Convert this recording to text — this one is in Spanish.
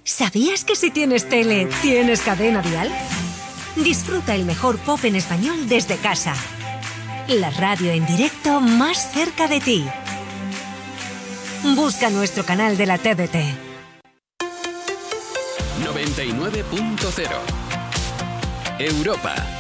¿Sabías que si tienes tele, tienes Cadena Dial? Disfruta el mejor pop en español desde casa. La radio en directo más cerca de ti. Busca nuestro canal de la TDT. 99.0 Europa.